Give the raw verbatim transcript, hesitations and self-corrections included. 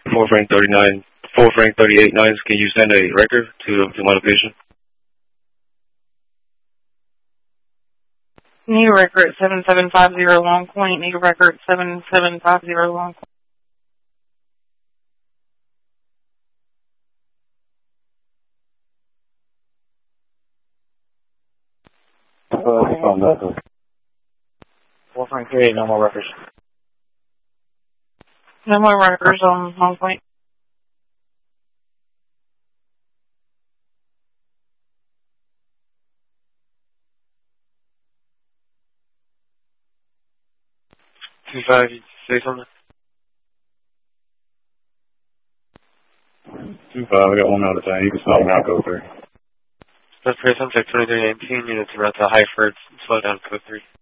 four Frank thirty-nine, four Frank thirty-eight nines. Can you send a record to to my location? Need a record seven seven five zero Long Point. Need a record seven seven five zero Long Point. Uh, four Frank thirty-eight, no more records. No more records on Long Point. Two five, you say something? Two five, I got one out of time. You can stop now, go three. That's for subject twenty-three nineteen, units around to Highford, slow down code three.